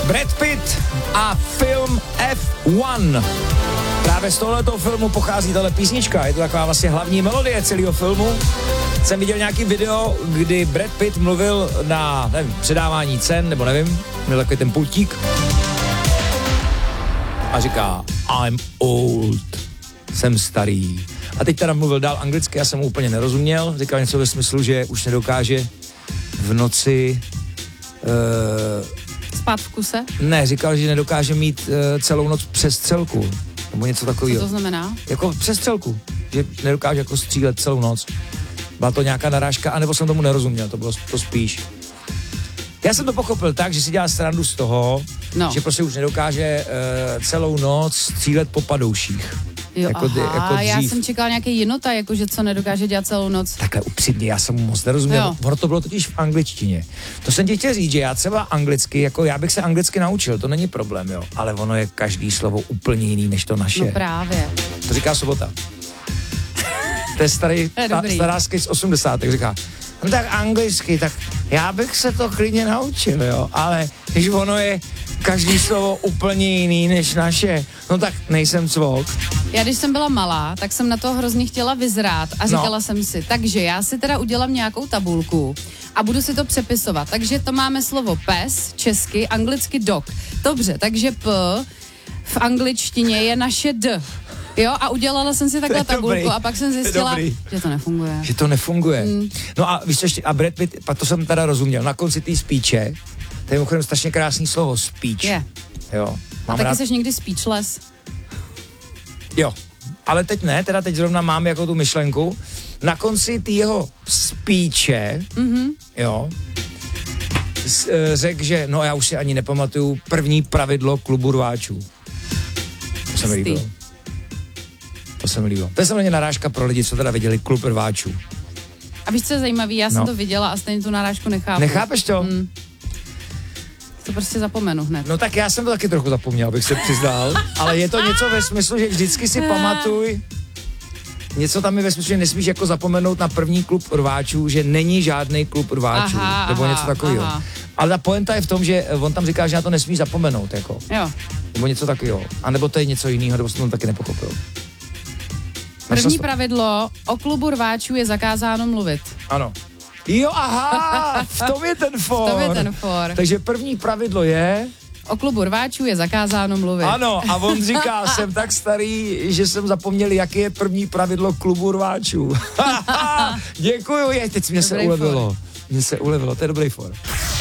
Brad Pitt a film F1. Právě z tohoto filmu pochází tato písnička, je to taková vlastně hlavní melodie celého filmu. Jsem viděl nějaký video, kdy Brad Pitt mluvil na, nevím, předávání cen, nebo nevím, měl takový ten pultík a říká I'm old, jsem starý. A teď teda mluvil dál anglicky, já jsem mu úplně nerozuměl, říkal něco ve smyslu, že už nedokáže v noci spát v kuse? Ne, říkal, že nedokáže mít celou noc přestřelku. Nebo něco takového. Co to znamená? Jako přestřelku. Že nedokáže jako střílet celou noc. Byla to nějaká narážka, anebo jsem tomu nerozuměl, to bylo to spíš. Já jsem to pochopil tak, že si dělá srandu z toho, že prostě už nedokáže celou noc střílet po padouších. Jo, jako já jsem čekal nějaký jinota, jakože co nedokáže dělat celou noc. Takhle upřímně, já jsem mu moc nerozuměl. Ono to bylo totiž v angličtině. To jsem ti chtěl říct, že já třeba anglicky, jako já bych se anglicky naučil, to není problém, jo. Ale ono je každý slovo úplně jiný než to naše. No právě. To říká Sobota. To je stará skej z 80. říká, no tak anglicky, tak já bych se to klidně naučil, jo. Ale když ono je každý slovo úplně jiný než naše, no tak nejsem cvok. Já když jsem byla malá, tak jsem na to hrozně chtěla vyzrát a říkala jsem si, takže já si teda udělám nějakou tabulku a budu si to přepisovat. Takže to máme slovo pes, česky, anglicky dog. Dobře, takže p v angličtině je naše d. Jo, a udělala jsem si takhle tabulku a pak jsem zjistila, že to nefunguje. Že to nefunguje. No a víš ještě, a Brad Pitt, pak to jsem teda rozuměl, na konci té speeche, to je mimochodem strašně krásný slovo, speech. Je. Jo. A taky seš někdy speechless? Jo, ale teď ne, teda teď zrovna mám jako tu myšlenku. Na konci té jeho speeche, jo, řekl, že, no já už si ani nepamatuju, první pravidlo klubu rváčů. To se mi líbilo. To se mi líbilo. To je samozřejmě narážka pro lidi, co teda viděli klub rváčů. A víš, co je zajímavý? Já jsem to viděla a stejně tu narážku nechápu. Nechápeš to? To prostě zapomenu hned. No tak já jsem to taky trochu zapomněl, abych se přiznal, ale je to něco ve smyslu, že vždycky si pamatuj, něco tam je ve smyslu, že nesmíš jako zapomenout na první klub rváčů, že není žádný klub rváčů, nebo něco takového. Ale ta pointa je v tom, že on tam říká, že na to nesmíš zapomenout, jako. Jo. Nebo něco takového. A nebo to je něco jiného, nebo jsem to taky nepochopil. První pravidlo, o klubu rváčů je zakázáno mluvit. Ano. Jo, aha, v tom je ten for. Takže první pravidlo je... O klubu rváčů je zakázáno mluvit. Ano, a on říká, jsem tak starý, že jsem zapomněl, jaké je první pravidlo klubu rváčů. Děkuju, teď mě se ulevilo. Mně se ulevilo, to je dobrý for.